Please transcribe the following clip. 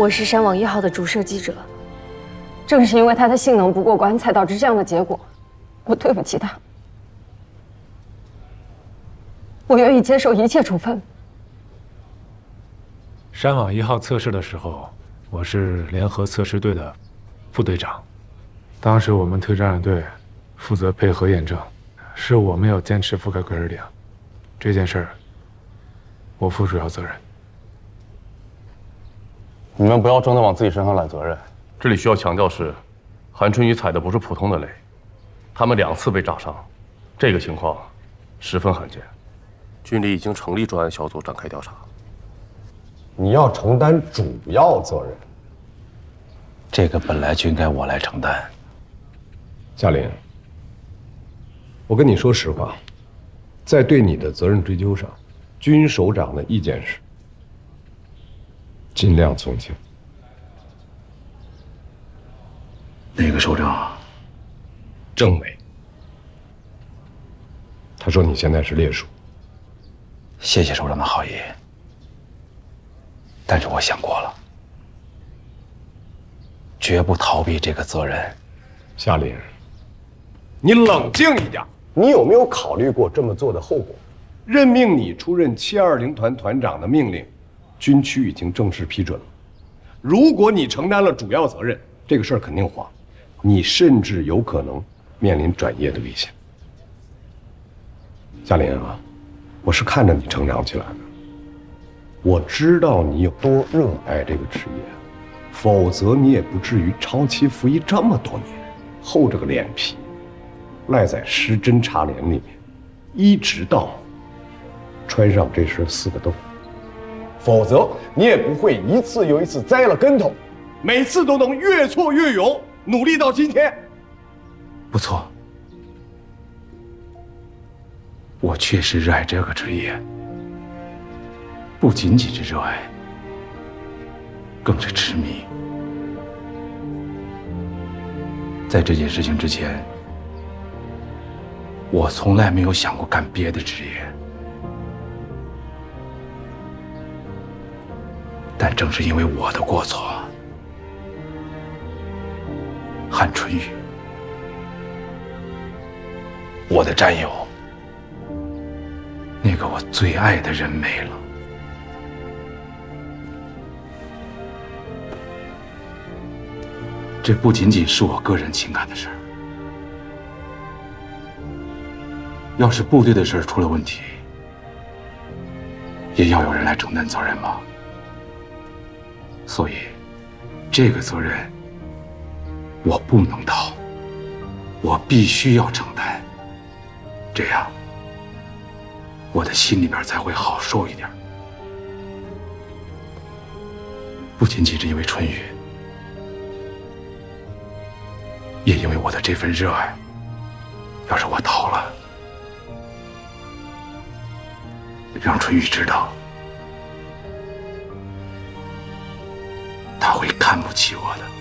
我是山网1号的主摄记者。 正是因为他的性能不过关，才导致这样的结果。我对不起他，我愿意接受一切处分。 山网1号测试的时候，我是联合测试队的副队长。当时我们特战队负责配合验证，是我们要坚持覆盖可视点。这件事儿，我负主要责任。 你们不要真的往自己身上揽责任。这里需要强调是，韩春雨踩的不是普通的雷，他们2次被炸伤，这个情况十分罕见。军里已经成立专案小组展开调查。 你要承担主要责任， 这个本来就应该我来承担。 夏林，我跟你说实话，在对你的责任追究上，军首长的意见是尽量从轻。 哪个首长？ 政委。他说你现在是烈属。 谢谢首长的好意，但是我想过了，绝不逃避这个责任。 夏林，你冷静一点。你有没有考虑过这么做的后果？任命你出任720团团长的命令，军区已经正式批准了。如果你承担了主要责任，这个事儿肯定黄，你甚至有可能面临转业的危险。夏林啊，我是看着你成长起来的，我知道你有多热爱这个职业，否则你也不至于超期服役这么多年，厚着个脸皮赖在尸侦察连里面，一直到穿上这身4个洞，否则你也不会一次又一次栽了跟头，每次都能越挫越勇，努力到今天。 不错，我确实热爱这个职业，不仅仅是热爱，更是痴迷。在这件事情之前，我从来没有想过干别的职业，但正是因为我的过错，韩春雨，我的战友，那个我最爱的人没了。这不仅仅是我个人情感的事儿，要是部队的事儿出了问题，也要有人来承担责任吗？所以，这个责任我不能逃，我必须要承担，这样我的心里边才会好受一点。不仅仅是因为春雨，也因为我的这份热爱。要是我逃了，让春雨知道，他会看不起我的。